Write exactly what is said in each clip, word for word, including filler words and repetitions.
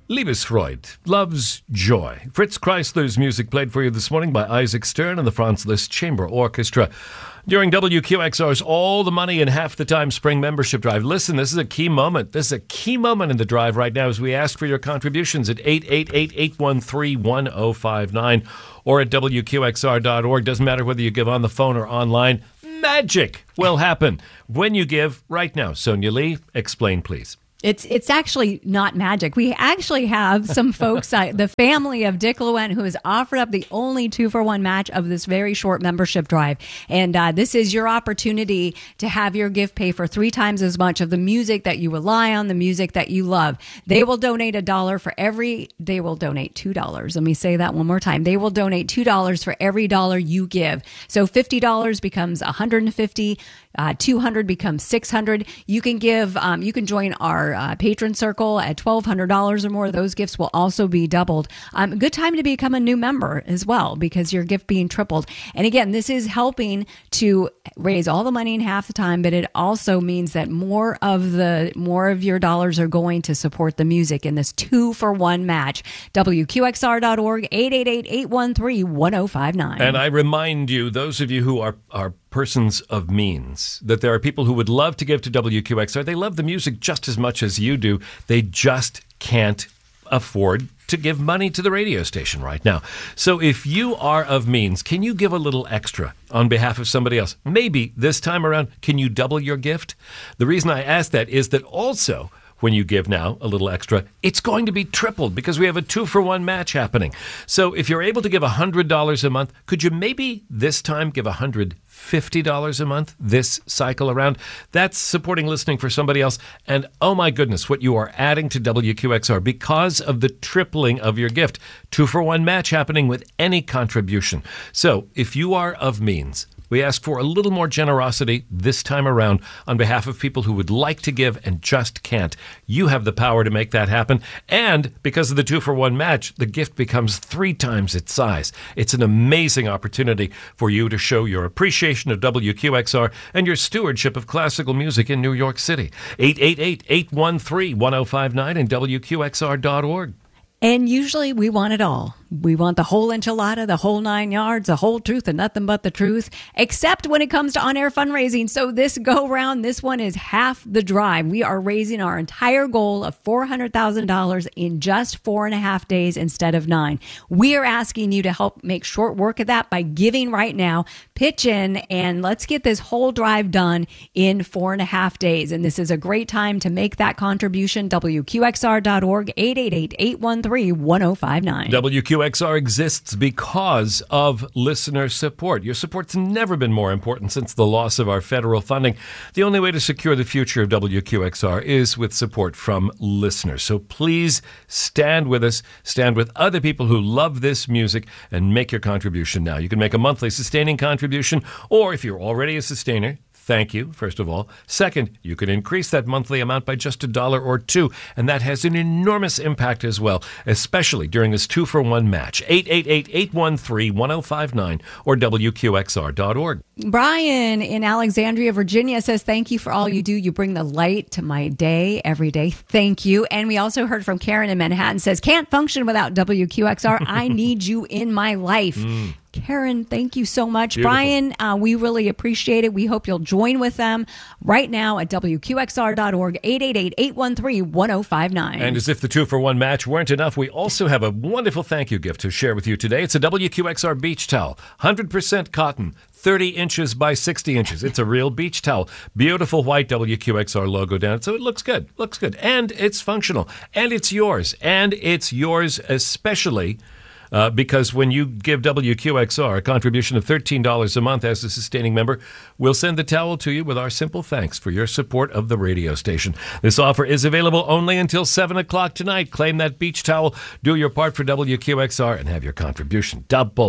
Liebesfreude, Love's Joy. Fritz Kreisler's music played for you this morning by Isaac Stern and the Franz Liszt Chamber Orchestra during W Q X R's All the Money in Half the Time Spring Membership Drive. Listen, this is a key moment. This is a key moment in the drive right now as we ask for your contributions at eight eight eight, eight one three, one oh five nine or at W Q X R dot org. Doesn't matter whether you give on the phone or online. Magic will happen when you give right now. Sonia Lee, explain, please. It's it's actually not magic. We actually have some folks, uh, the family of Dick Lewin, who has offered up the only two-for-one match of this very short membership drive. And uh, this is your opportunity to have your gift pay for three times as much of the music that you rely on, the music that you love. They will donate a dollar for every, they will donate two dollars. Let me say that one more time. They will donate two dollars for every dollar you give. So fifty dollars becomes one hundred fifty dollars. Uh, two hundred becomes six hundred. You can give, um, you can join our uh, patron circle at twelve hundred dollars or more. Those gifts will also be doubled. Um, good time to become a new member as well because your gift being tripled. And again, this is helping to raise all the money in half the time, but it also means that more of the more of your dollars are going to support the music in this two for one match. W Q X R dot org, eight eight eight, eight one three, one oh five nine. And I remind you, those of you who are are persons of means, that there are people who would love to give to W Q X R. They love the music just as much as you do. They just can't afford to give money to the radio station right now. So if you are of means, can you give a little extra on behalf of somebody else? Maybe this time around, can you double your gift? The reason I ask that is that also, when you give now a little extra, it's going to be tripled because we have a two-for-one match happening. So if you're able to give one hundred dollars a month, could you maybe this time give one hundred fifty dollars a month this cycle around? That's supporting listening for somebody else. And oh my goodness, what you are adding to W Q X R because of the tripling of your gift. Two-for-one match happening with any contribution. So if you are of means, we ask for a little more generosity this time around on behalf of people who would like to give and just can't. You have the power to make that happen. And because of the two-for-one match, the gift becomes three times its size. It's an amazing opportunity for you to show your appreciation of W Q X R and your stewardship of classical music in New York City. eight eight eight, eight one three, one oh five nine and W Q X R dot org. And usually we want it all. We want the whole enchilada, the whole nine yards, the whole truth and nothing but the truth, except when it comes to on-air fundraising. So this go round, this one is half the drive. We are raising our entire goal of four hundred thousand dollars in just four and a half days instead of nine. We are asking you to help make short work of that by giving right now. Pitch in and let's get this whole drive done in four and a half days. And this is a great time to make that contribution. W Q X R dot org, eight eight eight, eight one three, one oh five nine. W Q X R exists because of listener support. Your support's never been more important since the loss of our federal funding. The only way to secure the future of W Q X R is with support from listeners. So please stand with us, stand with other people who love this music, and make your contribution now. You can make a monthly sustaining contribution, or if you're already a sustainer, thank you, first of all. Second, you can increase that monthly amount by just a dollar or two, and that has an enormous impact as well, especially during this two-for-one match. eight eight eight, eight one three, one oh five nine or W Q X R dot org. Brian in Alexandria, Virginia says, thank you for all you do. You bring the light to my day every day. Thank you. And we also heard from Karen in Manhattan says, can't function without W Q X R. I need you in my life. Mm. Karen, thank you so much. Beautiful. Brian, uh, we really appreciate it. We hope you'll join with them right now at W Q X R dot org, eight eight eight, eight one three, one oh five nine. And as if the two-for-one match weren't enough, we also have a wonderful thank you gift to share with you today. It's a W Q X R beach towel, one hundred percent cotton, thirty inches by sixty inches. It's a real beach towel. Beautiful white W Q X R logo down it, so it looks good. Looks good. And it's functional. And it's yours. And it's yours especially Uh, because when you give W Q X R a contribution of thirteen dollars a month as a sustaining member, we'll send the towel to you with our simple thanks for your support of the radio station. This offer is available only until seven o'clock tonight. Claim that beach towel, do your part for W Q X R, and have your contribution doubled.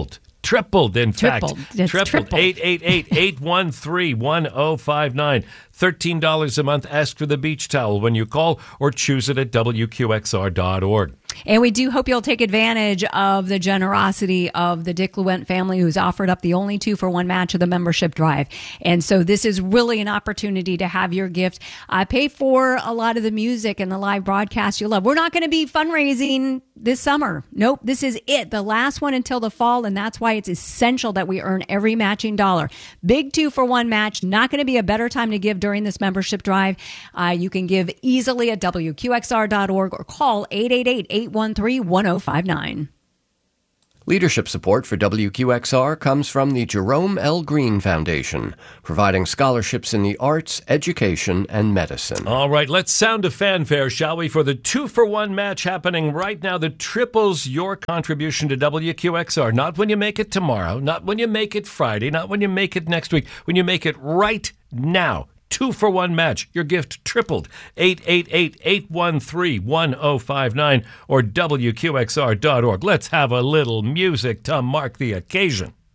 Tripled, in Tripled. fact. It's tripled. tripled. eight eight eight, eight one three, one oh five nine. thirteen dollars a month. Ask for the beach towel when you call or choose it at W Q X R dot org. And we do hope you'll take advantage of the generosity of the Dick Luent family, who's offered up the only two for one match of the membership drive. And so this is really an opportunity to have your gift uh, pay for a lot of the music and the live broadcast you love. We're not going to be fundraising this summer. Nope. This is it. The last one until the fall. And that's why it's essential that we earn every matching dollar. Big two for one match. Not going to be a better time to give during this membership drive. Uh, you can give easily at W Q X R dot org or call eight eight eight, eight one three, one oh five nine. Leadership support for W Q X R comes from the Jerome L. Green Foundation, providing scholarships in the arts, education, and medicine. All right, let's sound a fanfare, shall we, for the two-for-one match happening right now that triples your contribution to W Q X R. Not when you make it tomorrow, not when you make it Friday, not when you make it next week, when you make it right now. Two-for-one match. Your gift tripled. eight eight eight, eight one three, one oh five nine or W Q X R dot org. Let's have a little music to mark the occasion.